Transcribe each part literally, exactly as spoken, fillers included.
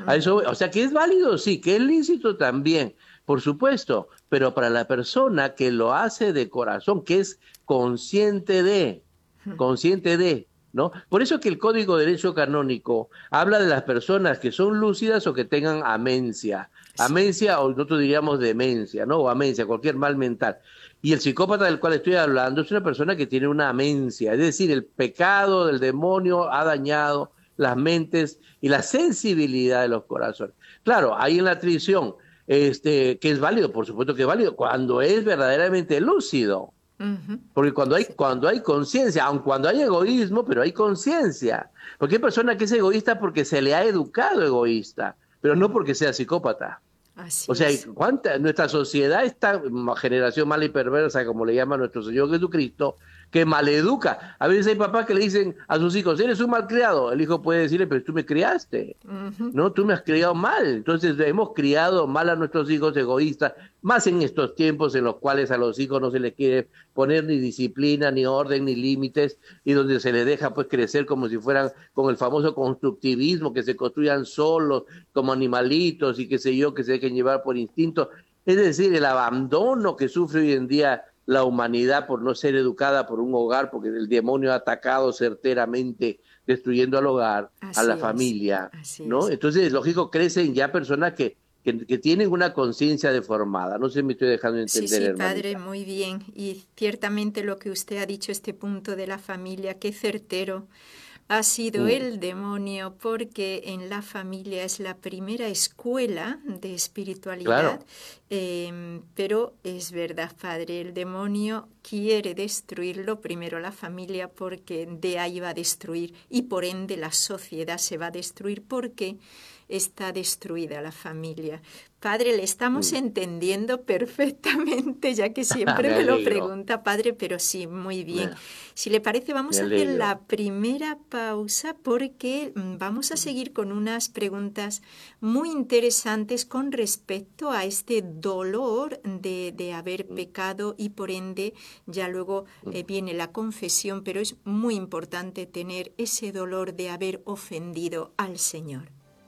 A eso, o sea, que es válido, sí, que es lícito también, por supuesto, pero para la persona que lo hace de corazón, que es consciente de, consciente de, ¿no? Por eso que el Código de Derecho Canónico habla de las personas que son lúcidas o que tengan amencia. Sí, Amencia, o nosotros diríamos demencia, ¿no? O amencia, cualquier mal mental. Y el psicópata del cual estoy hablando es una persona que tiene una amencia, es decir, el pecado del demonio ha dañado las mentes y la sensibilidad de los corazones. Claro, hay en la atrición, este, que es válido, por supuesto que es válido, cuando es verdaderamente lúcido. ujú, Porque cuando hay, sí, cuando hay conciencia, aun cuando hay egoísmo, pero hay conciencia. Porque hay persona que es egoísta porque se le ha educado egoísta, pero no porque sea psicópata. O así sea, es. ¿cuánta, nuestra sociedad, esta generación mala y perversa, como le llama nuestro Señor Jesucristo, que maleduca? A veces hay papás que le dicen a sus hijos, eres un malcriado. El hijo puede decirle, pero tú me criaste. Ujú, No, tú me has criado mal. Entonces hemos criado mal a nuestros hijos egoístas, más en estos tiempos en los cuales a los hijos no se les quiere poner ni disciplina, ni orden, ni límites, y donde se les deja pues crecer como si fueran con el famoso constructivismo, que se construyan solos, como animalitos y qué sé yo, que se dejen llevar por instinto. Es decir, el abandono que sufre hoy en día la humanidad por no ser educada por un hogar, porque el demonio ha atacado certeramente, destruyendo al hogar, a la así es, familia, así ¿no? es. Entonces, lógico, crecen ya personas que, que, que tienen una conciencia deformada. No sé si me estoy dejando Sí, entender, sí, padre, hermanita. muy bien. Y ciertamente lo que usted ha dicho, este punto de la familia, qué certero. Ha sido Mm, el demonio porque en la familia es la primera escuela de espiritualidad, claro. eh, pero es verdad, padre, el demonio quiere destruirlo primero la familia porque de ahí va a destruir y por ende la sociedad se va a destruir porque está destruida la familia. Padre, le estamos Mm. entendiendo perfectamente, ya que siempre Me me lo alegro, pregunta, padre, pero sí, muy bien. me, Si le parece, me vamos a hacer alegro. la primera pausa porque mm, vamos a seguir con unas preguntas muy interesantes con respecto a este dolor de, de haber Mm, pecado y por ende ya luego eh, mm. viene la confesión, pero es muy importante tener ese dolor de haber ofendido al Señor.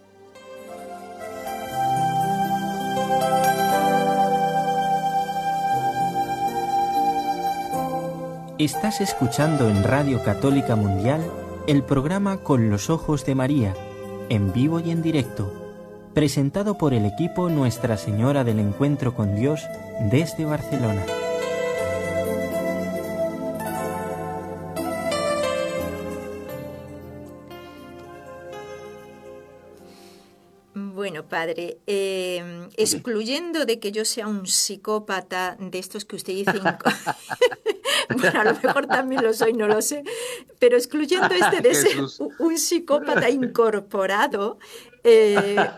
Estás escuchando en Radio Católica Mundial el programa Con los Ojos de María, en vivo y en directo, presentado por el equipo Nuestra Señora del Encuentro con Dios desde Barcelona. Bueno, padre, eh, excluyendo de que yo sea un psicópata de estos que usted dice, inco- bueno, a lo mejor también lo soy, no lo sé, pero excluyendo este de ser Jesús. u- un psicópata incorporado, eh,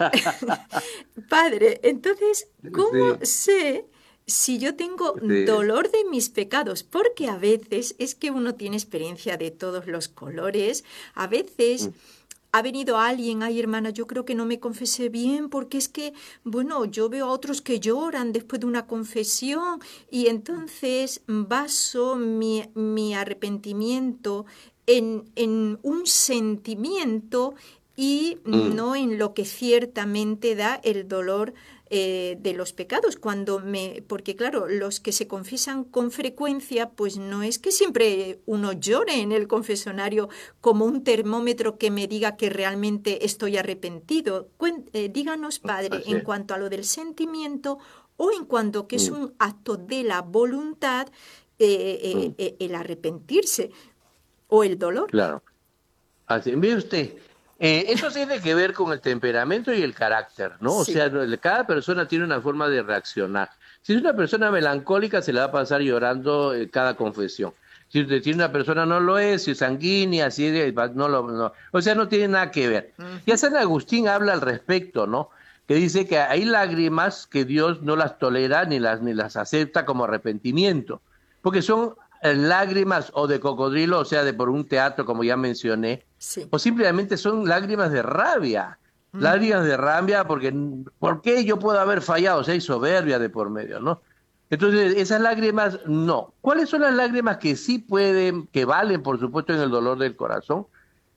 padre, entonces, ¿cómo Sí, sé si yo tengo sí. dolor de mis pecados? Porque a veces es que uno tiene experiencia de todos los colores, a veces Mm, ha venido alguien, ay hermana, yo creo que no me confesé bien porque es que, bueno, yo veo a otros que lloran después de una confesión y entonces baso mi, mi arrepentimiento en, en un sentimiento y mm. no en lo que ciertamente da el dolor eh, de los pecados, cuando me, porque claro, los que se confiesan con frecuencia, pues no es que siempre uno llore en el confesionario como un termómetro que me diga que realmente estoy arrepentido. Cuen- eh, díganos, padre, Así en es. cuanto a lo del sentimiento o en cuanto que es Mm, un acto de la voluntad, eh, eh, mm, eh, el arrepentirse o el dolor. claro. Así, mire usted, eh, eso tiene que ver con el temperamento y el carácter, ¿no? O Sí. sea, no- cada persona tiene una forma de reaccionar. Si es una persona melancólica, se le va a pasar llorando eh, cada confesión. Si usted tiene una persona no lo es, si es sanguínea, si es, va- no lo, no. O sea, no tiene nada que ver. Ya Ujú, San Agustín habla al respecto, ¿no? Que dice que hay lágrimas que Dios no las tolera ni las, ni las acepta como arrepentimiento, porque son eh, lágrimas o de cocodrilo, o sea, de por un teatro, como ya mencioné, sí. o simplemente son lágrimas de rabia, Ujú, lágrimas de rabia porque, ¿por qué yo puedo haber fallado? O sea, hay soberbia de por medio, ¿no? Entonces, esas lágrimas, no. ¿Cuáles son las lágrimas que sí pueden, que valen, por supuesto, en el dolor del corazón?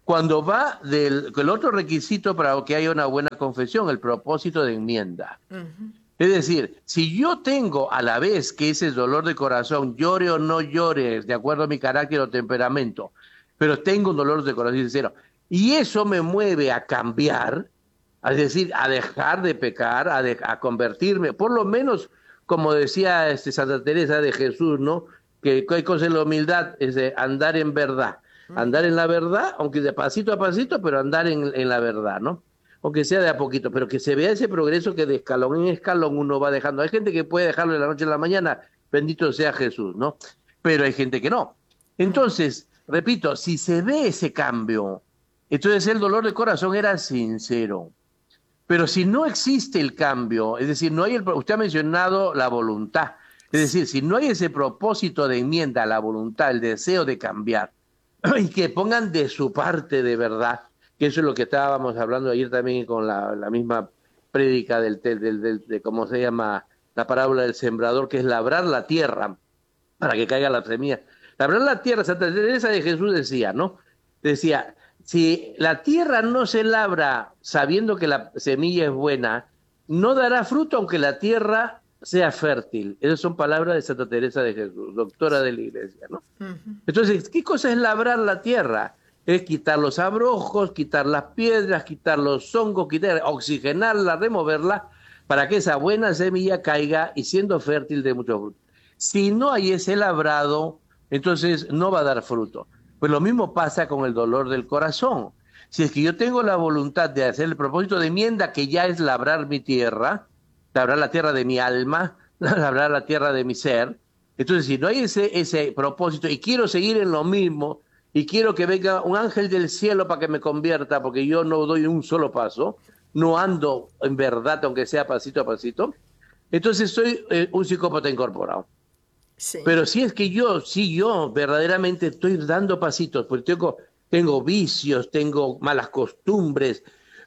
cuando va del el otro requisito para que haya una buena confesión, el propósito de enmienda. Uh-huh. Es decir, si yo tengo a la vez que ese dolor de corazón, llore o no llore, de acuerdo a mi carácter o temperamento, pero tengo un dolor de corazón sincero, y eso me mueve a cambiar, es decir, a dejar de pecar, a, de, a convertirme, por lo menos, como decía este, Santa Teresa de Jesús, ¿no? Que hay cosa en la humildad, es de andar en verdad, andar en la verdad, aunque de pasito a pasito, pero andar en, en la verdad, ¿no? Aunque sea de a poquito, pero que se vea ese progreso que de escalón en escalón uno va dejando. Hay gente que puede dejarlo de la noche a la mañana, bendito sea Jesús, ¿no? Pero hay gente que no. Entonces, repito, si se ve ese cambio, entonces el dolor de corazón era sincero. Pero si no existe el cambio, es decir, no hay el, usted ha mencionado la voluntad, es decir, si no hay ese propósito de enmienda, la voluntad, el deseo de cambiar, y que pongan de su parte de verdad, que eso es lo que estábamos hablando ayer también con la, la misma prédica del, del, del, del, de cómo se llama la parábola del sembrador, que es labrar la tierra para que caiga la semilla. Labrar la tierra, Santa Teresa de Jesús decía, ¿no? Decía, si la tierra no se labra sabiendo que la semilla es buena, no dará fruto aunque la tierra sea fértil. Esas son palabras de Santa Teresa de Jesús, doctora de la Iglesia, ¿no? Uh-huh. Entonces, ¿qué cosa es labrar la tierra? Es quitar los abrojos, quitar las piedras, quitar los hongos, quitar, oxigenarla, removerla, para que esa buena semilla caiga y siendo fértil de mucho fruto. Si no hay ese labrado, entonces no va a dar fruto. Pues lo mismo pasa con el dolor del corazón. Si es que yo tengo la voluntad de hacer el propósito de enmienda, que ya es labrar mi tierra, labrar la tierra de mi alma, labrar la tierra de mi ser, entonces si no hay ese, ese propósito y quiero seguir en lo mismo, y quiero que venga un ángel del cielo para que me convierta, porque yo no doy un solo paso, no ando en verdad, aunque sea pasito a pasito, entonces soy eh, un psicópata incorporado. Sí. Pero si es que yo, si yo verdaderamente estoy dando pasitos, porque tengo, tengo vicios, tengo malas costumbres,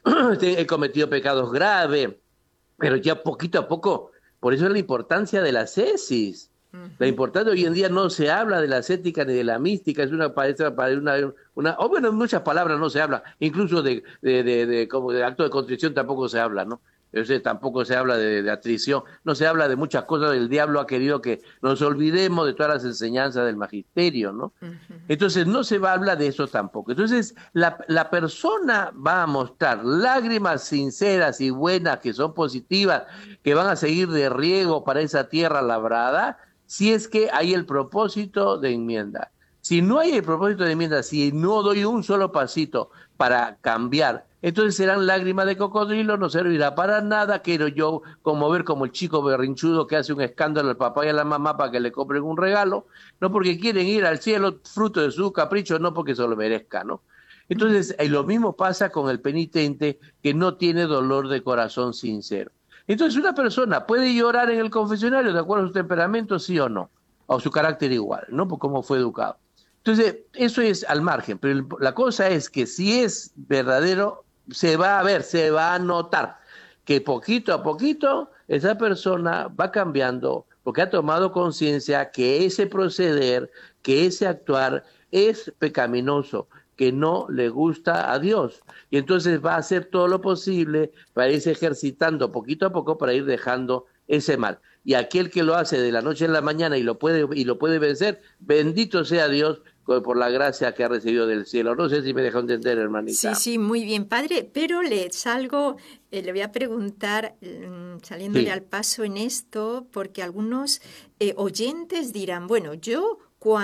he cometido pecados graves, pero ya poquito a poco, por eso es la importancia de la ascesis. La importancia hoy en día no se habla de la ascética ni de la mística, es una para una, una o bueno, en muchas palabras no se habla, incluso de, de, de, de, como de acto de contrición tampoco se habla, ¿no? Entonces, tampoco se habla de, de atrición, no se habla de muchas cosas. El diablo ha querido que nos olvidemos de todas las enseñanzas del magisterio, ¿no? Uh-huh. Entonces no se va a hablar de eso tampoco. Entonces la, la persona va a mostrar lágrimas sinceras y buenas que son positivas, que van a seguir de riego para esa tierra labrada, si es que hay el propósito de enmienda. Si no hay el propósito de enmienda, si no doy un solo pasito para cambiar, entonces serán lágrimas de cocodrilo, no servirá para nada. Quiero yo como ver como el chico berrinchudo que hace un escándalo al papá y a la mamá para que le compren un regalo, no porque quieren ir al cielo fruto de su capricho, no porque se lo merezca, ¿no? Entonces, lo mismo pasa con el penitente que no tiene dolor de corazón sincero. Entonces, una persona puede llorar en el confesionario de acuerdo a su temperamento, sí o no, o su carácter igual, ¿no? Por cómo fue educado. Entonces, eso es al margen, pero la cosa es que si es verdadero, se va a ver, se va a notar que poquito a poquito esa persona va cambiando porque ha tomado conciencia que ese proceder, que ese actuar es pecaminoso, que no le gusta a Dios. Y entonces va a hacer todo lo posible para irse ejercitando poquito a poco para ir dejando ese mal. Y aquel que lo hace de la noche a la mañana y lo puede, y lo puede vencer, bendito sea Dios por la gracia que ha recibido del cielo. No sé si me deja entender, hermanita. Sí, sí, muy bien, padre, pero le salgo, eh, le voy a preguntar, eh, saliéndole sí. al paso en esto, porque algunos eh, oyentes dirán, bueno, yo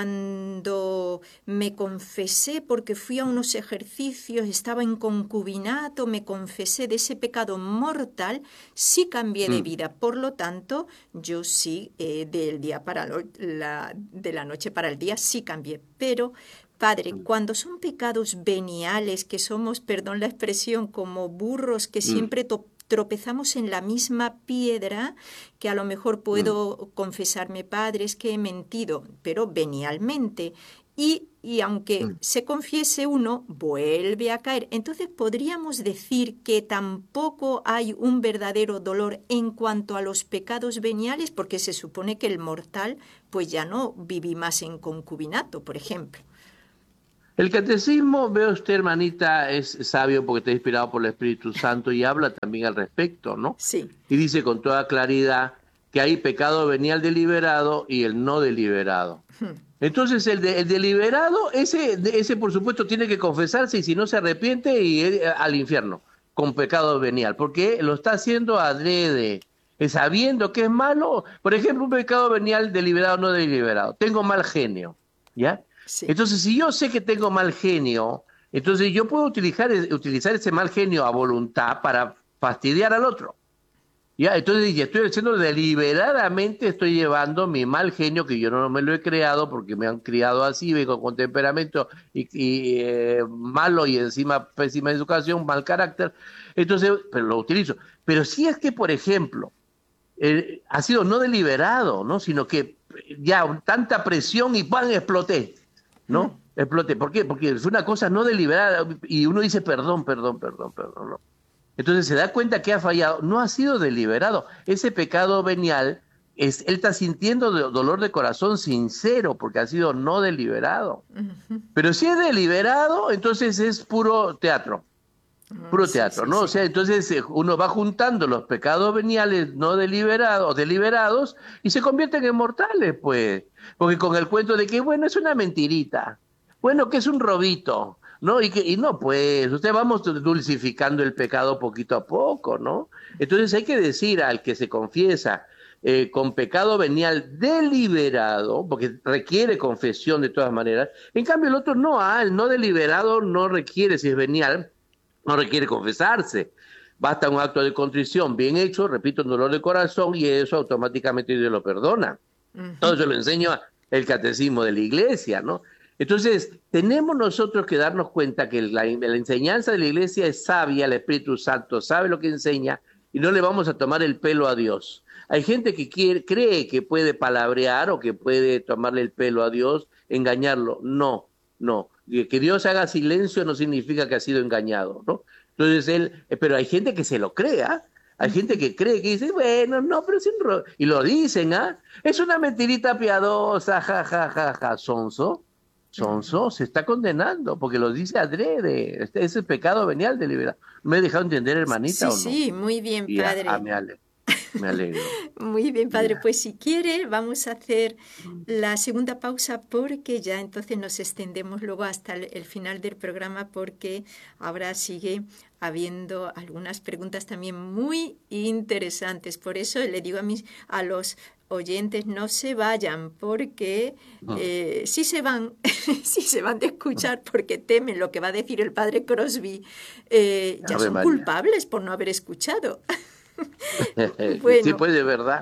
cuando me confesé, porque fui a unos ejercicios, estaba en concubinato, me confesé de ese pecado mortal, sí cambié mm. de vida. Por lo tanto, yo sí, eh, del día para lo, la, de la noche para el día, sí cambié. Pero, padre, mm. cuando son pecados veniales, que somos, perdón la expresión, como burros que mm. siempre to- tropezamos en la misma piedra, que a lo mejor puedo mm. confesarme, padre, es que he mentido, pero venialmente. Y, y aunque mm. se confiese uno, vuelve a caer. Entonces podríamos decir que tampoco hay un verdadero dolor en cuanto a los pecados veniales, porque se supone que el mortal pues ya no viví más en concubinato, por ejemplo. El catecismo, veo usted, hermanita, es sabio porque está inspirado por el Espíritu Santo y habla también al respecto, ¿no? Sí. Y dice con toda claridad que hay pecado venial deliberado y el no deliberado. Entonces, el, de, el deliberado, ese, ese por supuesto tiene que confesarse y si no se arrepiente y eh, al infierno con pecado venial, porque lo está haciendo adrede, sabiendo que es malo. Por ejemplo, un pecado venial deliberado o no deliberado. Tengo mal genio, ¿ya? Sí. Entonces, si yo sé que tengo mal genio, entonces yo puedo utilizar, utilizar ese mal genio a voluntad para fastidiar al otro. ¿Ya? Entonces, ya estoy haciendo deliberadamente, estoy llevando mi mal genio, que yo no me lo he creado porque me han criado así, vengo con temperamento y, y eh, malo y encima pésima educación, mal carácter. Entonces, pero lo utilizo. Pero si es que, por ejemplo, eh, ha sido no deliberado, ¿no? Sino que ya tanta presión y ¡pam! Exploté, ¿no? Mm. Exploté. ¿Por qué? Porque es una cosa no deliberada y uno dice perdón, perdón, perdón, perdón, ¿no? Entonces se da cuenta que ha fallado, no ha sido deliberado. Ese pecado venial, es, él está sintiendo de, dolor de corazón sincero porque ha sido no deliberado. Uh-huh. Pero si es deliberado, entonces es puro teatro, puro uh, teatro, sí, ¿no? Sí, o sea, entonces uno va juntando los pecados veniales no deliberados, deliberados y se convierten en mortales, pues. Porque con el cuento de que, bueno, es una mentirita, bueno, que es un robito, ¿no? Y, que, y no, pues, usted vamos dulcificando el pecado poquito a poco, ¿no? Entonces hay que decir al que se confiesa eh, con pecado venial deliberado, porque requiere confesión de todas maneras, en cambio el otro no, ah, el no deliberado no requiere, si es venial, no requiere confesarse. Basta un acto de contrición bien hecho, repito, un dolor de corazón, y eso automáticamente Dios lo perdona. Uh-huh. Todo eso lo enseña el catecismo de la iglesia, ¿no? Entonces, tenemos nosotros que darnos cuenta que la, la enseñanza de la iglesia es sabia, el Espíritu Santo sabe lo que enseña y no le vamos a tomar el pelo a Dios. Hay gente que quiere, cree que puede palabrear o que puede tomarle el pelo a Dios, engañarlo. No, no. Que Dios haga silencio no significa que ha sido engañado, ¿no? Entonces, él, pero hay gente que se lo crea. Hay gente que cree, que dice, bueno, no, pero es un ro-. Y lo dicen, ¿ah? Es una mentirita piadosa, ja, ja, ja, ja, sonso. Sonso se está condenando porque lo dice adrede. Este es el pecado venial deliberado. ¿Me he dejado entender, hermanita? Sí, ¿o no? Sí, muy bien, ya, padre. Ah, me alegro. Me alegro. Muy bien, padre. Ya. Pues si quiere, vamos a hacer la segunda pausa porque ya entonces nos extendemos luego hasta el, el final del programa porque ahora sigue habiendo algunas preguntas también muy interesantes. Por eso le digo a, mis, a los oyentes, no se vayan porque eh, sí se van, sí se van de escuchar porque temen lo que va a decir el padre Crosby. Eh, ya son María. Culpables por no haber escuchado. Bueno. Sí, pues de verdad.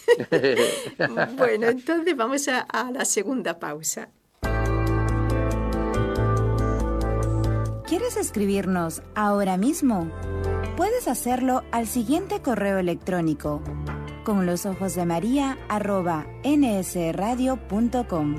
Bueno, entonces vamos a, a la segunda pausa. ¿Quieres escribirnos ahora mismo? Puedes hacerlo al siguiente correo electrónico: con los ojos de María arroba nsradio punto com.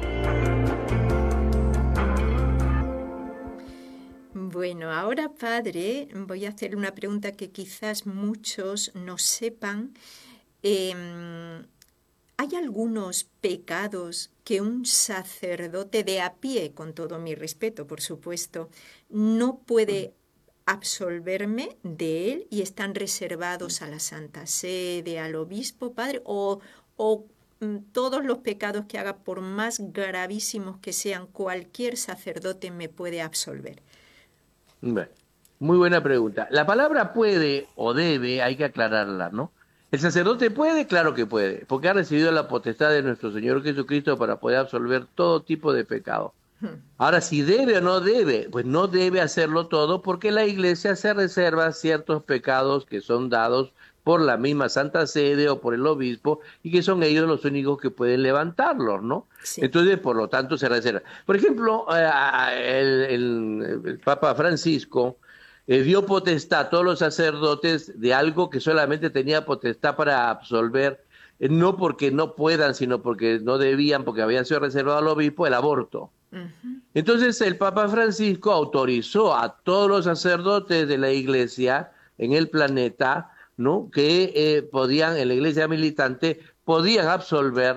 Bueno, ahora, padre, voy a hacer una pregunta que quizás muchos no sepan. Eh, ¿Hay algunos pecados que un sacerdote de a pie, con todo mi respeto, por supuesto, no puede absolverme de él y están reservados a la Santa Sede, al obispo, padre, o, o todos los pecados que haga, por más gravísimos que sean, cualquier sacerdote me puede absolver? Bueno, muy buena pregunta. La palabra puede o debe, hay que aclararla, ¿no? ¿El sacerdote puede? Claro que puede, porque ha recibido la potestad de nuestro Señor Jesucristo para poder absolver todo tipo de pecado. Ahora, si debe o no debe, pues no debe hacerlo todo porque la Iglesia se reserva ciertos pecados que son dados por la misma Santa Sede o por el obispo y que son ellos los únicos que pueden levantarlos, ¿no? Sí. Entonces, por lo tanto, se reserva. Por ejemplo, el, el, el Papa Francisco eh, dio potestad a todos los sacerdotes de algo que solamente tenía potestad para absolver, eh, no porque no puedan, sino porque no debían, porque habían sido reservados al obispo, el aborto. Uh-huh. Entonces el Papa Francisco autorizó a todos los sacerdotes de la Iglesia en el planeta, ¿no?, que eh, podían, en la Iglesia militante, podían absolver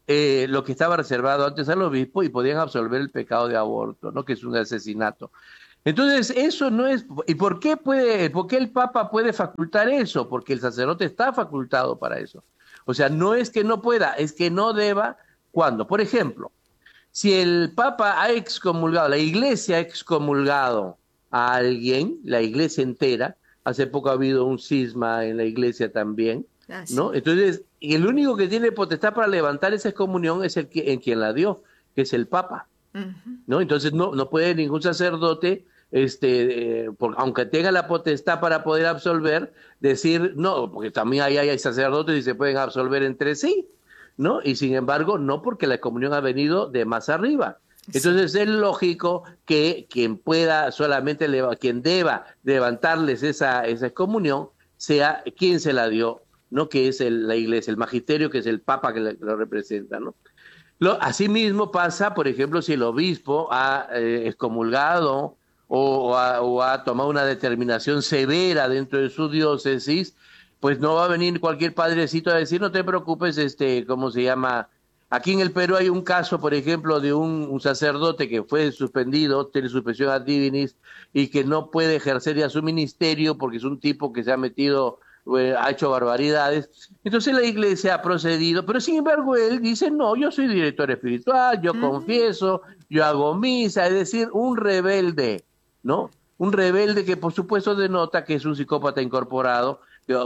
eh, lo que estaba reservado antes al obispo y podían absolver el pecado de aborto, ¿no? Que es un asesinato. Entonces, eso no es... ¿Y por qué puede, por qué el Papa puede facultar eso? Porque el sacerdote está facultado para eso. O sea, no es que no pueda, es que no deba. ¿Cuándo? Por ejemplo, si el Papa ha excomulgado, la Iglesia ha excomulgado a alguien, la Iglesia entera, hace poco ha habido un cisma en la Iglesia también, Ah, sí. ¿no? Entonces, el único que tiene potestad para levantar esa excomunión es el que, en quien la dio, que es el Papa, Ujú. ¿no? Entonces, no, no puede ningún sacerdote, este, eh, por, aunque tenga la potestad para poder absolver, decir no, porque también hay, hay sacerdotes y se pueden absolver entre sí, ¿no? Y sin embargo, no, porque la excomunión ha venido de más arriba. Sí. Entonces es lógico que quien pueda solamente, leva, quien deba levantarles esa, esa excomunión, sea quien se la dio, ¿no? Que es el, la iglesia, el magisterio, que es el Papa que, le, que lo representa, ¿no? Lo, asimismo pasa, por ejemplo, si el obispo ha eh, excomulgado o, o, ha, o ha tomado una determinación severa dentro de su diócesis, pues no va a venir cualquier padrecito a decir, no te preocupes, este, ¿cómo se llama? Aquí en el Perú hay un caso, por ejemplo, de un, un sacerdote que fue suspendido, tiene suspensión ad divinis, y que no puede ejercer ya su ministerio porque es un tipo que se ha metido, eh, ha hecho barbaridades. Entonces la iglesia ha procedido, pero sin embargo él dice, no, yo soy director espiritual, yo Mm. confieso, yo hago misa, es decir, un rebelde, ¿no? Un rebelde que por supuesto denota que es un psicópata incorporado,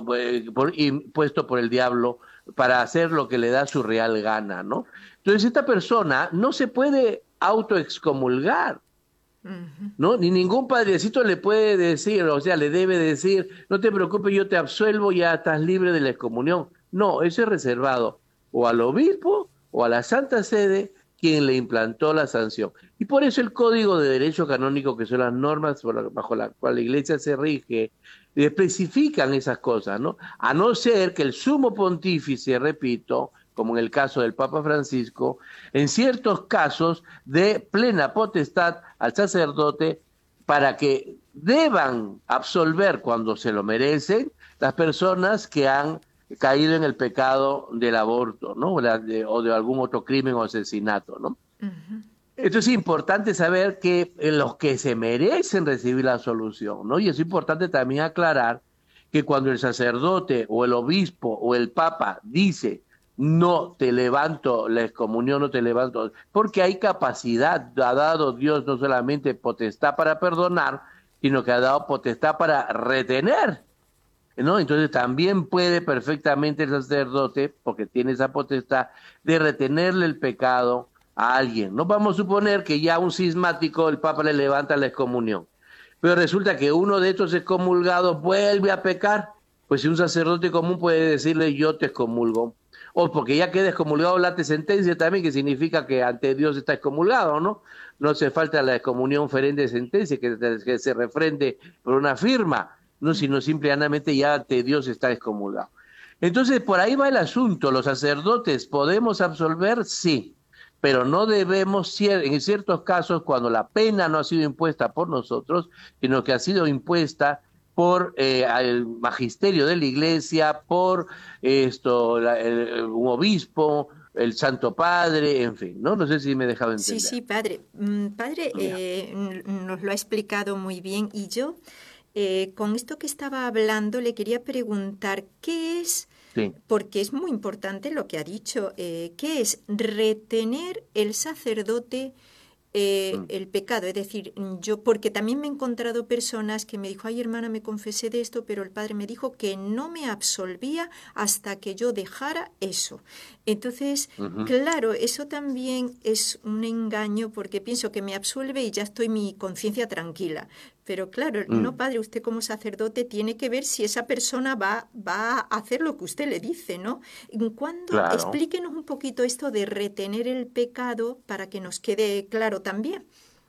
por, impuesto por el diablo para hacer lo que le da su real gana, ¿no? Entonces esta persona no se puede autoexcomulgar, Ujú. ¿no? Ni ningún padrecito le puede decir, o sea, le debe decir, no te preocupes, yo te absuelvo, ya estás libre de la excomunión. No, eso es reservado o al obispo o a la Santa Sede, quien le implantó la sanción. Y por eso el Código de Derecho Canónico, que son las normas bajo las cuales la Iglesia se rige, especifican esas cosas, ¿no? A no ser que el sumo pontífice, repito, como en el caso del Papa Francisco, en ciertos casos de plena potestad al sacerdote para que deban absolver cuando se lo merecen las personas que han caído en el pecado del aborto, ¿no? O de, o de algún otro crimen o asesinato, ¿no? Ujú. Esto es importante saber que en los que se merecen recibir la absolución, ¿no? Y es importante también aclarar que cuando el sacerdote o el obispo o el papa dice no te levanto la excomunión, no te levanto, porque hay capacidad, ha dado Dios no solamente potestad para perdonar, sino que ha dado potestad para retener, ¿no? Entonces también puede perfectamente el sacerdote, porque tiene esa potestad, de retenerle el pecado a alguien. No vamos a suponer que ya un cismático el Papa le levanta la excomunión, pero resulta que uno de estos excomulgados vuelve a pecar, pues si un sacerdote común puede decirle yo te excomulgo, o porque ya queda excomulgado late sentencia también, que significa que ante Dios está excomulgado, ¿no? No hace falta la excomunión ferente sentencia, que, que se refrende por una firma, no, sino simplemente ya ante Dios está excomulgado. Entonces, por ahí va el asunto. ¿Los sacerdotes podemos absolver? Sí, pero no debemos, en ciertos casos, cuando la pena no ha sido impuesta por nosotros, sino que ha sido impuesta por eh, el magisterio de la Iglesia, por esto, la, el, un obispo, el Santo Padre, en fin, ¿no? No sé si me he dejado entender. Sí, sí, padre. Mm, Padre, eh, nos lo ha explicado muy bien y yo... Eh, con esto que estaba hablando, le quería preguntar qué es, sí. porque es muy importante lo que ha dicho, eh, qué es retener el sacerdote eh, mm. el pecado. Es decir, yo, porque también me he encontrado personas que me dijo, ay hermana, me confesé de esto, pero el padre me dijo que no me absolvía hasta que yo dejara eso. Entonces, uh-huh. claro, eso también es un engaño porque pienso que me absuelve y ya estoy mi conciencia tranquila. Pero claro, mm. no, padre, usted como sacerdote tiene que ver si esa persona va, va a hacer lo que usted le dice, ¿no? ¿Cuándo? Claro. Explíquenos un poquito esto de retener el pecado para que nos quede claro también.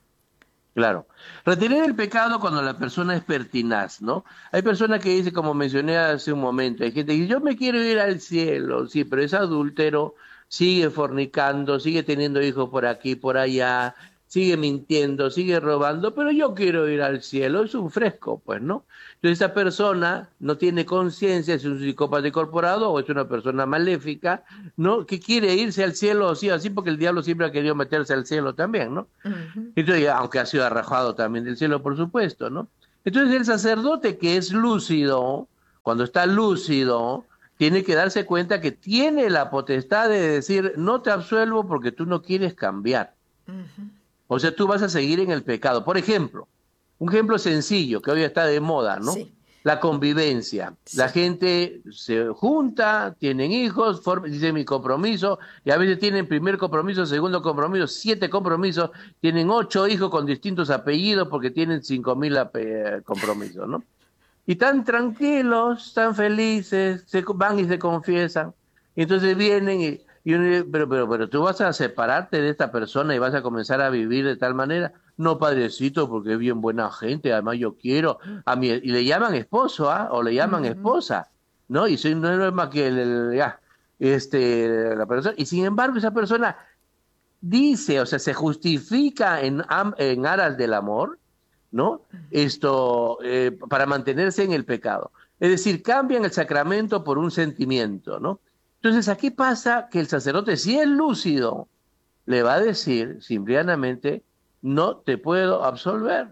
Claro. Retener el pecado cuando la persona es pertinaz, ¿no? Hay personas que dicen, como mencioné hace un momento, hay gente que dice, yo me quiero ir al cielo, sí, pero es adúltero, sigue fornicando, sigue teniendo hijos por aquí, por allá, sigue mintiendo, sigue robando, pero yo quiero ir al cielo, es un fresco, pues, ¿no? Entonces esa persona no tiene conciencia, es un psicópata incorporado o es una persona maléfica, ¿no? Que quiere irse al cielo, o sí, así, porque el diablo siempre ha querido meterse al cielo también, ¿no? Uh-huh. Entonces, aunque ha sido arrojado también del cielo, por supuesto, ¿no? Entonces el sacerdote que es lúcido, cuando está lúcido, tiene que darse cuenta que tiene la potestad de decir, no te absuelvo porque tú no quieres cambiar. Uh-huh. O sea, tú vas a seguir en el pecado. Por ejemplo, un ejemplo sencillo que hoy está de moda, ¿no? Sí. La convivencia. Sí. La gente se junta, tienen hijos, forma, dice mi compromiso, y a veces tienen primer compromiso, segundo compromiso, siete compromisos, tienen ocho hijos con distintos apellidos porque tienen cinco mil compromisos, ¿no? Y tan tranquilos, tan felices, se van y se confiesan. Entonces vienen y... Y uno, pero, pero, pero tú vas a separarte de esta persona y vas a comenzar a vivir de tal manera. No, padrecito, porque es bien buena gente, además yo quiero a mi, y le llaman esposo, ¿ah? O le llaman uh-huh. esposa, ¿no? Y soy, no es más que el, el, ya, este, la persona, y sin embargo esa persona dice, o sea, se justifica en, en aras del amor, ¿no? Esto, eh, para mantenerse en el pecado. Es decir, cambian el sacramento por un sentimiento, ¿no? Entonces, aquí pasa que el sacerdote, si es lúcido, le va a decir simplemente, no te puedo absolver,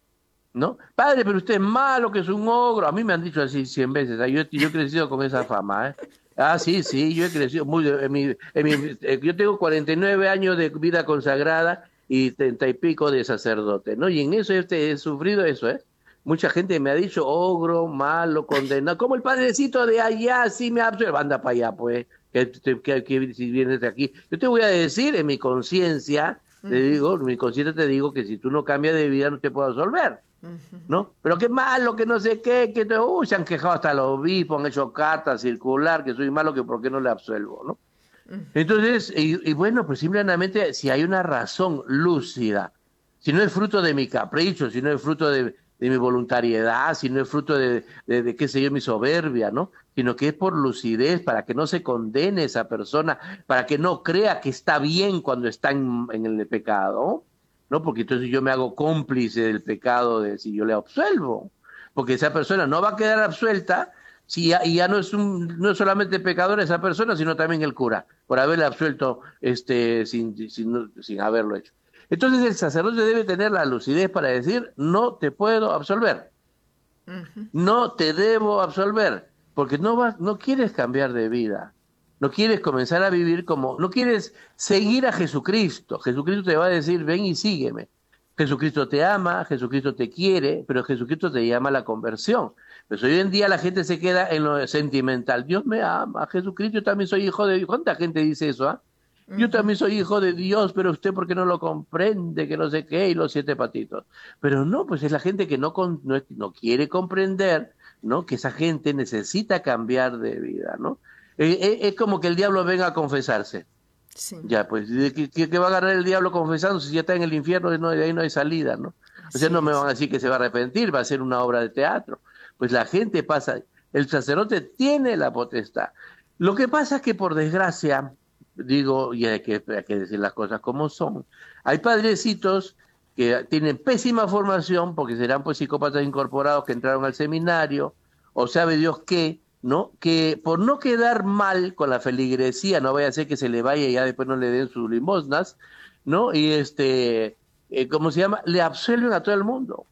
¿no? Padre, pero usted es malo, que es un ogro. A mí me han dicho así cien veces. ¿eh? Yo, yo he crecido con esa fama, ¿eh? Ah, sí, sí, yo he crecido muy... En mi, en mi, eh, yo tengo cuarenta y nueve años de vida consagrada y treinta y pico de sacerdote, ¿no? Y en eso este, he sufrido eso, ¿eh? Mucha gente me ha dicho, ogro, malo, condenado, como el padrecito de allá, sí me absuelve, anda para allá, pues, que, que, que si vienes de aquí. Yo te voy a decir, en mi conciencia, uh-huh. te digo, en mi conciencia te digo que si tú no cambias de vida no te puedo absolver, uh-huh. ¿no? Pero qué malo, que no sé qué, que te, uh, se han quejado hasta los obispos, han hecho cartas circular, que soy malo, que por qué no le absuelvo, ¿no? Uh-huh. Entonces, y, y bueno, pues simplemente si hay una razón lúcida, si no es fruto de mi capricho, si no es fruto de... de mi voluntariedad, si no es fruto de, de, de, qué sé yo, mi soberbia, ¿no? Sino que es por lucidez, para que no se condene esa persona, para que no crea que está bien cuando está en, en el pecado, ¿no? Porque entonces yo me hago cómplice del pecado de si yo le absuelvo, porque esa persona no va a quedar absuelta si ya, y ya no es un, no es solamente pecador esa persona, sino también el cura, por haberle absuelto este, sin, sin, sin haberlo hecho. Entonces el sacerdote debe tener la lucidez para decir, no te puedo absolver, uh-huh. no te debo absolver, porque no vas, no quieres cambiar de vida, no quieres comenzar a vivir como, no quieres seguir a Jesucristo. Jesucristo te va a decir, ven y sígueme. Jesucristo te ama, Jesucristo te quiere, pero Jesucristo te llama a la conversión. Pues hoy en día la gente se queda en lo sentimental. Dios me ama, Jesucristo, yo también soy hijo de Dios. ¿Cuánta gente dice eso, ah? ¿eh? Yo también soy hijo de Dios, pero usted ¿por qué no lo comprende? Que no sé qué, y los siete patitos. Pero no, pues es la gente que no, con, no, no quiere comprender, ¿no? Que esa gente necesita cambiar de vida, ¿no? Eh, eh, es como que el diablo venga a confesarse. Sí. Ya, pues, ¿qué, qué va a agarrar el diablo confesando si ya está en el infierno? No, de ahí no hay salida, ¿no? O sea, sí, no me van a decir que se va a arrepentir, va a ser una obra de teatro. Pues la gente pasa, el sacerdote tiene la potestad. Lo que pasa es que, por desgracia, digo, y hay que, hay que decir las cosas como son, hay padrecitos que tienen pésima formación porque serán pues psicópatas incorporados que entraron al seminario, o sabe Dios qué, ¿no? Que por no quedar mal con la feligresía, no vaya a ser que se le vaya y ya después no le den sus limosnas, ¿no? Y este, eh, ¿cómo se llama? Le absuelven a todo el mundo.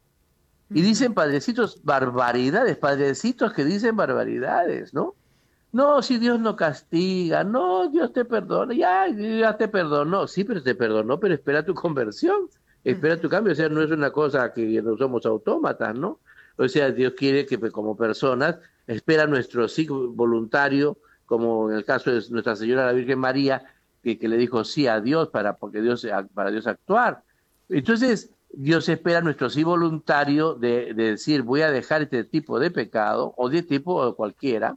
Y dicen padrecitos barbaridades, padrecitos que dicen barbaridades, ¿no? No, si Dios no castiga, no, Dios te perdona, ya, ya te perdonó, sí, pero te perdonó, pero espera tu conversión, espera tu cambio, o sea, no es una cosa que no somos autómatas, ¿no? O sea, Dios quiere que pues, como personas, espera nuestro sí voluntario, como en el caso de Nuestra Señora la Virgen María, que, que le dijo sí a Dios para, porque Dios, para Dios actuar. Entonces, Dios espera nuestro sí voluntario de, de decir, voy a dejar este tipo de pecado, o de tipo cualquiera,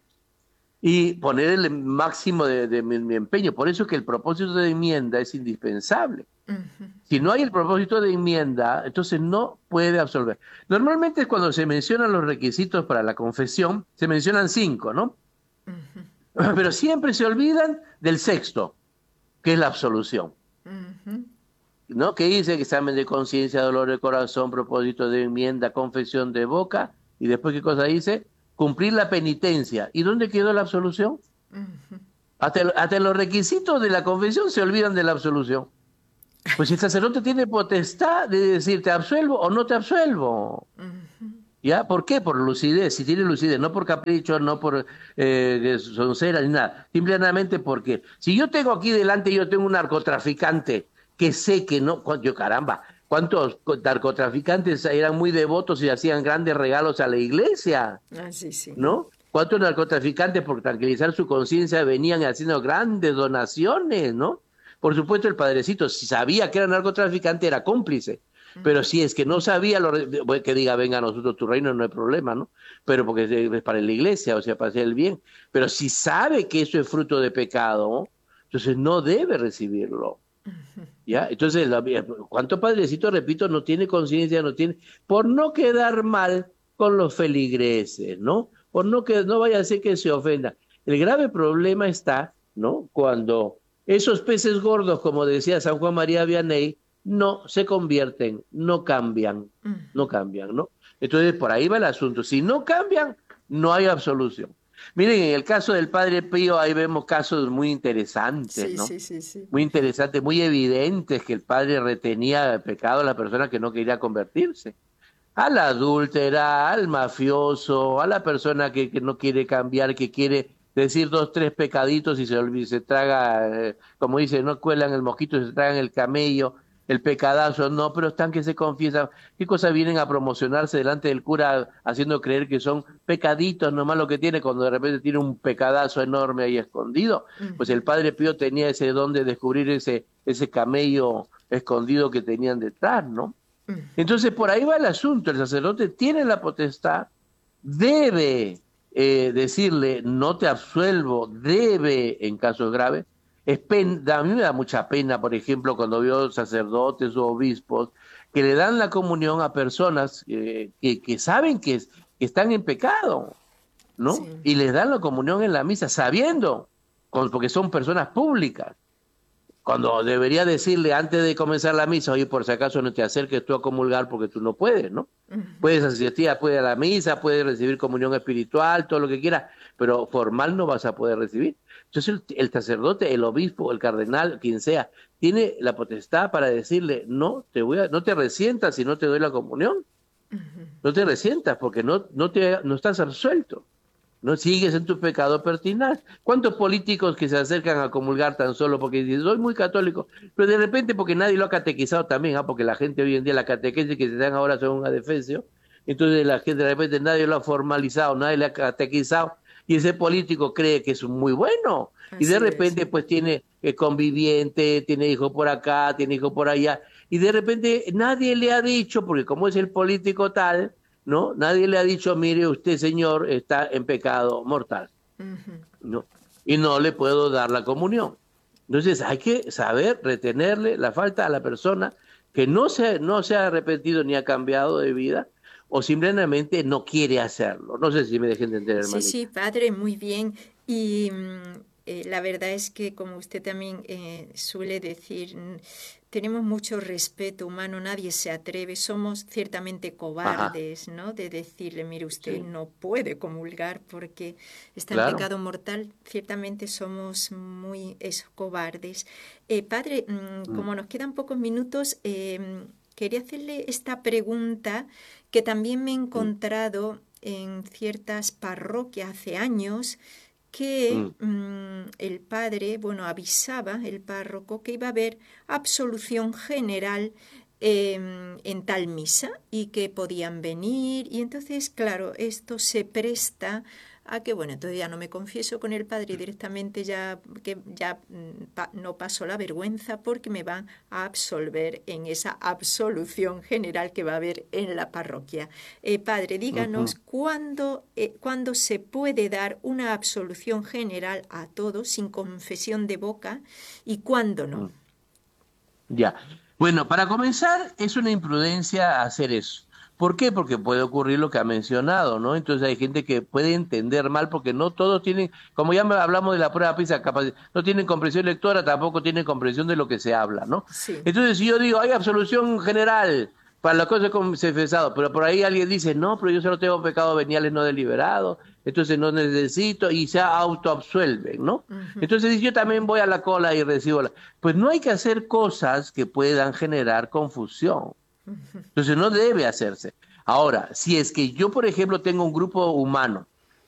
y poner el máximo de, de mi, mi empeño. Por eso es que el propósito de enmienda es indispensable. Uh-huh. Si no hay el propósito de enmienda, entonces no puede absolver. Normalmente cuando se mencionan los requisitos para la confesión, se mencionan cinco, ¿no? Uh-huh. Pero siempre se olvidan del sexto, que es la absolución. Uh-huh. ¿no? ¿Qué dice? Examen de conciencia, dolor de corazón, propósito de enmienda, confesión de boca, y después, ¿qué cosa dice? Cumplir la penitencia. ¿Y dónde quedó la absolución? Uh-huh. Hasta, hasta los requisitos de la confesión se olvidan de la absolución. Pues el sacerdote tiene potestad de decir, ¿te absuelvo o no te absuelvo? Uh-huh. ¿Ya? ¿Por qué? Por lucidez, si tiene lucidez, no por capricho, no por eh, soncera ni nada. Simplemente porque si yo tengo aquí delante, yo tengo un narcotraficante que sé que no, yo caramba, ¿cuántos narcotraficantes eran muy devotos y hacían grandes regalos a la iglesia? Ah, sí, sí. ¿No? ¿Cuántos narcotraficantes por tranquilizar su conciencia venían haciendo grandes donaciones, ¿no? Por supuesto el padrecito, si sabía que era narcotraficante, era cómplice. Pero si es que no sabía, lo, que diga, venga a nosotros tu reino, no hay problema, ¿no? Pero porque es para la iglesia, o sea, para hacer el bien. Pero si sabe que eso es fruto de pecado, entonces no debe recibirlo. ¿Ya? Entonces, ¿cuánto padrecito, repito, no tiene conciencia, no tiene, por no quedar mal con los feligreses, ¿no? Por no que no vaya a ser que se ofenda. El grave problema está, ¿no? Cuando esos peces gordos, como decía San Juan María Vianney, no se convierten, no cambian, no cambian, ¿no? Entonces, por ahí va el asunto. Si no cambian, no hay absolución. Miren, en el caso del Padre Pío, ahí vemos casos muy interesantes, sí, ¿no? Sí, sí, sí. Muy interesantes, muy evidentes, que el Padre retenía el pecado a la persona que no quería convertirse. A la adúltera, al mafioso, a la persona que, que no quiere cambiar, que quiere decir dos, tres pecaditos y se, se traga, eh, como dice, no cuelan el mosquito y se tragan el camello, el pecadazo, no, pero están que se confiesan. ¿Qué cosas vienen a promocionarse delante del cura haciendo creer que son pecaditos nomás lo que tiene cuando de repente tiene un pecadazo enorme ahí escondido? Uh-huh. Pues el Padre Pío tenía ese don de descubrir ese, ese camello escondido que tenían detrás, ¿no? Uh-huh. Entonces por ahí va el asunto, el sacerdote tiene la potestad, debe eh, decirle no te absuelvo, debe en casos graves. Es pena, a mí me da mucha pena, por ejemplo, cuando veo sacerdotes o obispos que le dan la comunión a personas eh, que, que saben que, es, que están en pecado, ¿no? Sí. Y les dan la comunión en la misa sabiendo, porque son personas públicas. Cuando debería decirle antes de comenzar la misa, oye, por si acaso no te acerques tú a comulgar porque tú no puedes, ¿no? Uh-huh. Puedes asistir, puedes a la misa, puedes recibir comunión espiritual, todo lo que quieras, pero formal no vas a poder recibir. Entonces el, el sacerdote, el obispo, el cardenal, quien sea, tiene la potestad para decirle, no te voy a, no te resientas si no te doy la comunión. Uh-huh. No te resientas porque no, no, te, no estás absuelto. No sigues en tu pecado pertinaz. ¿Cuántos políticos que se acercan a comulgar tan solo porque dicen, soy muy católico, pero de repente porque nadie lo ha catequizado también, ¿ah? Porque la gente hoy en día, la catequesis que se dan ahora son un adefesio, entonces la gente de repente nadie lo ha formalizado, nadie le ha catequizado, y ese político cree que es muy bueno, así y de repente es. Pues tiene eh, conviviente, tiene hijo por acá, tiene hijo por allá, y de repente nadie le ha dicho, porque como es el político tal, ¿no? Nadie le ha dicho, mire, usted, señor, está en pecado mortal, uh-huh. ¿no? Y no le puedo dar la comunión. Entonces hay que saber retenerle la falta a la persona que no se, no se ha arrepentido ni ha cambiado de vida, o simplemente no quiere hacerlo. No sé si me dejen entender, hermanito. Sí, sí, padre, muy bien. Y eh, la verdad es que, como usted también eh, suele decir, tenemos mucho respeto humano, nadie se atreve, somos ciertamente cobardes, Ajá. ¿no? De decirle, mire, usted sí. no puede comulgar porque está claro. en pecado mortal. Ciertamente somos muy eso, cobardes. Eh, padre, mm, mm. como nos quedan pocos minutos, eh, quería hacerle esta pregunta que también me he encontrado en ciertas parroquias hace años, que mm. mmm, el padre, bueno, avisaba, el párroco, que iba a haber absolución general eh, en tal misa y que podían venir. Y entonces, claro, esto se presta a que, bueno, entonces ya no me confieso con el padre y directamente ya, que ya pa, no paso la vergüenza porque me van a absolver en esa absolución general que va a haber en la parroquia. Eh, padre, díganos, uh-huh. ¿cuándo, eh, ¿cuándo se puede dar una absolución general a todos sin confesión de boca y cuándo no? Ya. Bueno, para comenzar, es una imprudencia hacer eso. ¿Por qué? Porque puede ocurrir lo que ha mencionado, ¿no? Entonces hay gente que puede entender mal porque no todos tienen, como ya hablamos de la prueba PISA, capaz, no tienen comprensión lectora, tampoco tienen comprensión de lo que se habla, ¿no? Sí. Entonces si yo digo, hay absolución general para las cosas confesadas, pero por ahí alguien dice, no, pero yo solo tengo pecados veniales no deliberados, entonces no necesito, y se autoabsuelven, ¿no? Uh-huh. Entonces yo también voy a la cola y recibo la... Pues no hay que hacer cosas que puedan generar confusión. Entonces no debe hacerse. Ahora, si es que yo, por ejemplo, tengo un grupo humano,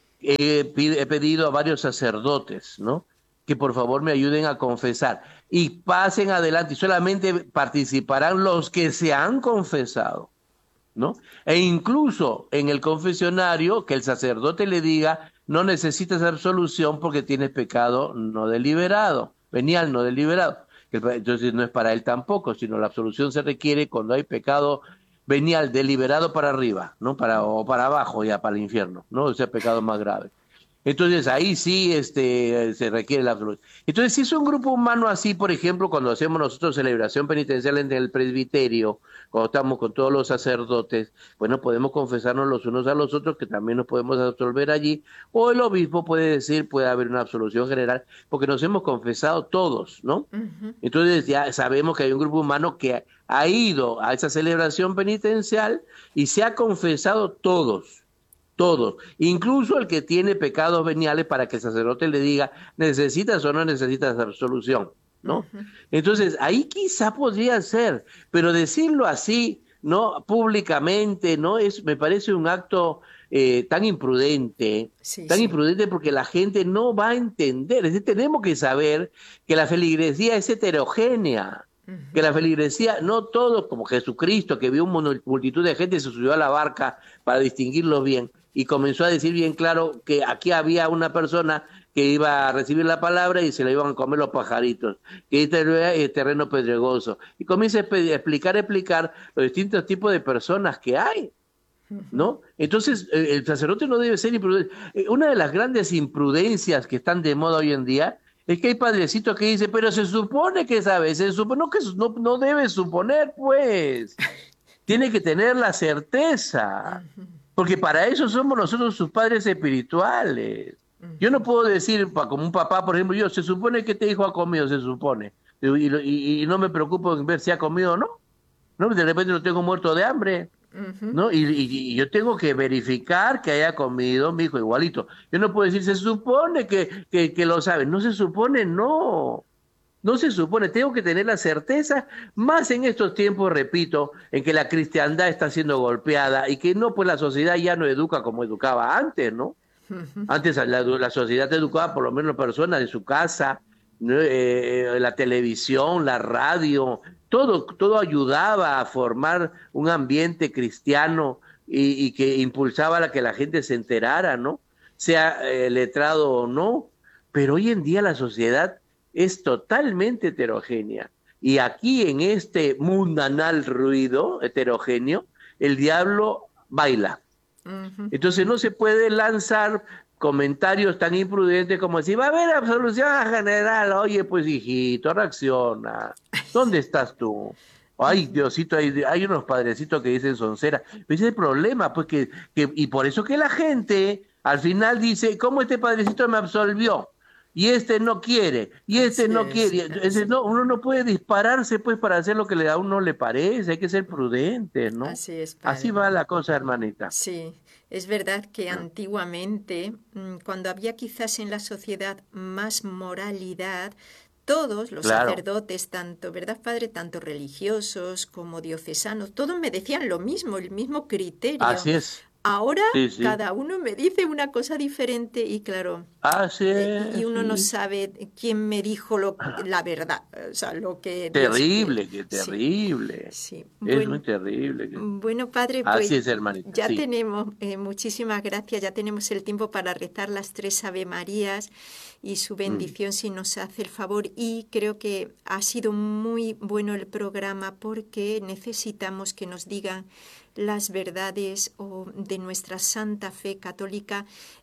eh, he pedido a varios sacerdotes, ¿no?, que por favor me ayuden a confesar y pasen adelante y solamente participarán los que se han confesado, ¿no? E incluso en el confesionario que el sacerdote le diga, no necesitas absolución porque tienes pecado no deliberado, venial no deliberado. Entonces no es para él tampoco, sino la absolución se requiere cuando hay pecado venial deliberado para arriba, ¿no? Para, o para abajo ya, para el infierno, ¿no? O sea, pecado más grave. Entonces ahí sí este, se requiere la absolución. Entonces si es un grupo humano así, por ejemplo, cuando hacemos nosotros celebración penitencial en el presbiterio, cuando estamos con todos los sacerdotes, bueno, podemos confesarnos los unos a los otros, que también nos podemos absolver allí, o el obispo puede decir, puede haber una absolución general, porque nos hemos confesado todos, ¿no? Uh-huh. Entonces ya sabemos que hay un grupo humano que ha ido a esa celebración penitencial y se ha confesado todos. Todos, incluso el que tiene pecados veniales, para que el sacerdote le diga, ¿necesitas o no necesitas absolución? ¿No? Uh-huh. Entonces, ahí quizá podría ser, pero decirlo así, ¿no?, públicamente, ¿no? Es, me parece un acto eh, tan imprudente, sí, tan sí. imprudente porque la gente no va a entender. Es decir, tenemos que saber que la feligresía es heterogénea. Que la feligresía, no todos, como Jesucristo, que vio una multitud de gente y se subió a la barca para distinguirlos bien, y comenzó a decir bien claro que aquí había una persona que iba a recibir la palabra y se la iban a comer los pajaritos, que este es terreno pedregoso, y comienza a explicar, explicar los distintos tipos de personas que hay, ¿no? Entonces, el sacerdote no debe ser imprudente. Una de las grandes imprudencias que están de moda hoy en día es que hay padrecitos que dicen, pero se supone que sabe, se supone, no, que no, no debe suponer, pues, tiene que tener la certeza, porque para eso somos nosotros sus padres espirituales. Yo no puedo decir, como un papá, por ejemplo, yo, se supone que este hijo ha comido, se supone, y, y, y no me preocupo en ver si ha comido o no, ¿no? De repente lo tengo muerto de hambre. Uh-huh. ¿No? Y, y, y yo tengo que verificar que haya comido mi hijo igualito. Yo no puedo decir, se supone que, que, que lo sabe. No se supone, no. No se supone. Tengo que tener la certeza, más en estos tiempos, repito, en que la cristiandad está siendo golpeada y que no, pues la sociedad ya no educa como educaba antes, ¿no? Uh-huh. Antes la, la sociedad educaba por lo menos personas de su casa, ¿no? eh, la televisión, la radio, todo, todo ayudaba a formar un ambiente cristiano y, y que impulsaba a que la gente se enterara, ¿no? Sea eh, letrado o no, pero hoy en día la sociedad es totalmente heterogénea y aquí en este mundanal ruido heterogéneo el diablo baila. Uh-huh. Entonces no se puede lanzar comentarios tan imprudentes como decir, va a haber absolución general. Oye, pues hijito, reacciona. ¿Dónde estás tú? Ay, Diosito, hay, hay unos padrecitos que dicen soncera. Ese es el problema, pues que, que, y por eso que la gente al final dice, ¿cómo este padrecito me absolvió? Y este no quiere, y este así no es, quiere. Ese no, uno no puede dispararse pues para hacer lo que a uno le parece, hay que ser prudente, ¿no? Así es, padre. Así va la cosa, hermanita. Sí, es verdad que antiguamente, cuando había quizás en la sociedad más moralidad, todos los claro. sacerdotes, tanto, ¿verdad, padre? Tanto religiosos como diocesanos, todos me decían lo mismo, el mismo criterio. Así es. Ahora sí, sí. cada uno me dice una cosa diferente y claro, Así es, y uno sí. no sabe quién me dijo lo, la verdad, o sea, lo que... Terrible, que terrible. Sí, sí. Es Bueno, muy terrible. Que... Bueno, padre, pues Así es, hermanita. ya sí. tenemos, eh, muchísimas gracias, ya tenemos el tiempo para rezar las tres Ave Marías y su bendición mm. si nos hace el favor, y creo que ha sido muy bueno el programa porque necesitamos que nos digan las verdades o de nuestra santa fe católica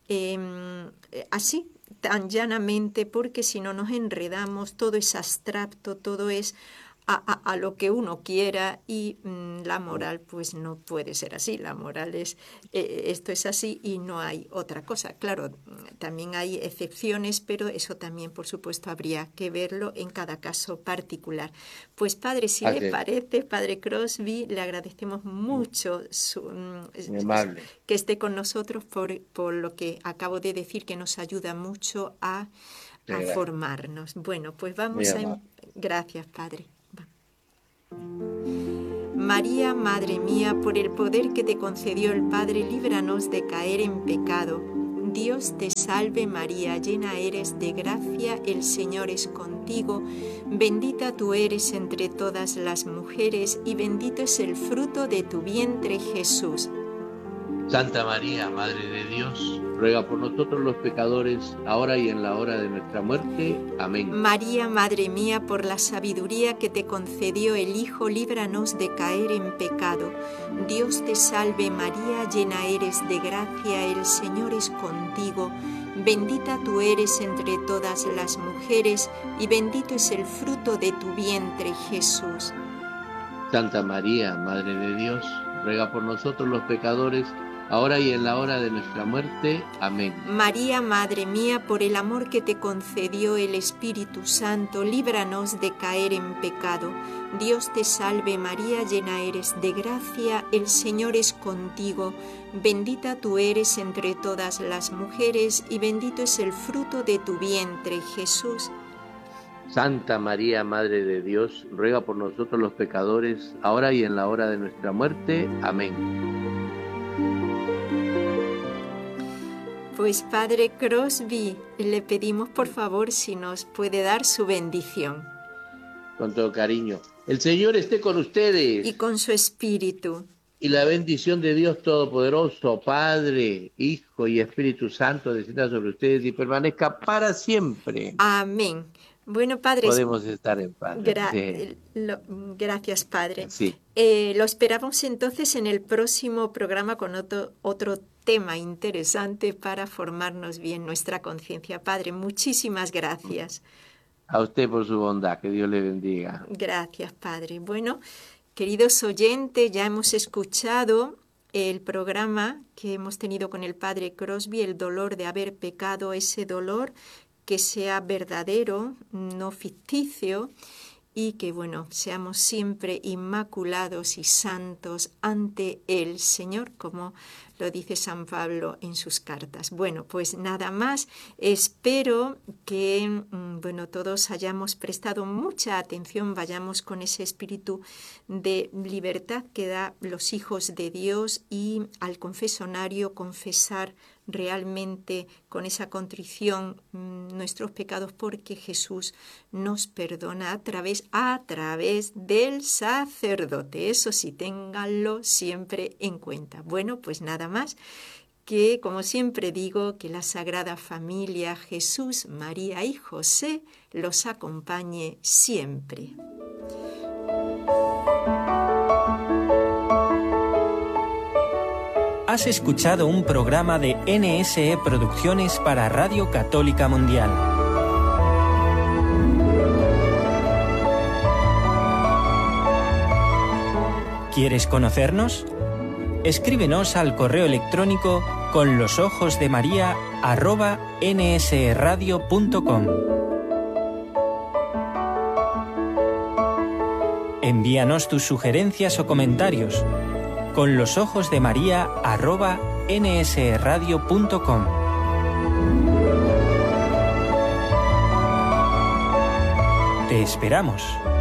eh, así, tan llanamente, porque si no nos enredamos, todo es abstracto, todo es a, a, a lo que uno quiera y mm, la moral pues no puede ser así. La moral es, eh, esto es así y no hay otra cosa. Claro, también hay excepciones, pero eso también, por supuesto, habría que verlo en cada caso particular. Pues padre, si okay. le parece, padre Crosby, le agradecemos mucho su, mm, que esté con nosotros por, por lo que acabo de decir, que nos ayuda mucho a, a formarnos. Bueno, pues vamos a... Gracias, padre. María, Madre mía, por el poder que te concedió el Padre, líbranos de caer en pecado. Dios te salve María, llena eres de gracia, el Señor es contigo. Bendita tú eres entre todas las mujeres y bendito es el fruto de tu vientre, Jesús. Santa María, Madre de Dios, ruega por nosotros los pecadores, ahora y en la hora de nuestra muerte. Amén. María, Madre mía, por la sabiduría que te concedió el Hijo, líbranos de caer en pecado. Dios te salve María, llena eres de gracia, el Señor es contigo. Bendita tú eres entre todas las mujeres y bendito es el fruto de tu vientre, Jesús. Santa María, Madre de Dios, ruega por nosotros los pecadores, ahora y en la hora de nuestra muerte. Amén. María, Madre mía, por el amor que te concedió el Espíritu Santo, líbranos de caer en pecado. Dios te salve María, llena eres de gracia, el Señor es contigo. Bendita tú eres entre todas las mujeres y bendito es el fruto de tu vientre, Jesús. Santa María, Madre de Dios, ruega por nosotros los pecadores, ahora y en la hora de nuestra muerte. Amén. Pues Padre Crosby, le pedimos por favor si nos puede dar su bendición. Con todo cariño. El Señor esté con ustedes. Y con su espíritu. Y la bendición de Dios Todopoderoso, Padre, Hijo y Espíritu Santo, descienda sobre ustedes y permanezca para siempre. Amén. Bueno, Padre. Podemos estar en paz. Gra sí. lo, gracias, Padre. Sí. Eh, lo esperamos entonces en el próximo programa con otro, otro tema interesante para formarnos bien nuestra conciencia. Padre, muchísimas gracias. A usted por su bondad, que Dios le bendiga. Gracias, Padre. Bueno, queridos oyentes, ya hemos escuchado el programa que hemos tenido con el Padre Crosby, el dolor de haber pecado, ese dolor que sea verdadero, no ficticio, y que, bueno, seamos siempre inmaculados y santos ante el Señor, como lo dice San Pablo en sus cartas. Bueno, pues nada más. Espero que, bueno, todos hayamos prestado mucha atención, vayamos con ese espíritu de libertad que da los hijos de Dios y al confesionario confesar realmente con esa contrición mmm, nuestros pecados, porque Jesús nos perdona a través, a través del sacerdote. Eso sí, ténganlo siempre en cuenta. Bueno, pues nada más, que como siempre digo, que la Sagrada Familia, Jesús, María y José los acompañe siempre. Has escuchado un programa de N S E Producciones para Radio Católica Mundial. ¿Quieres conocernos? Escríbenos al correo electrónico con los ojos de María arroba nsradio punto com. Envíanos tus sugerencias o comentarios con los ojos de María arroba nsradio punto com. Te esperamos.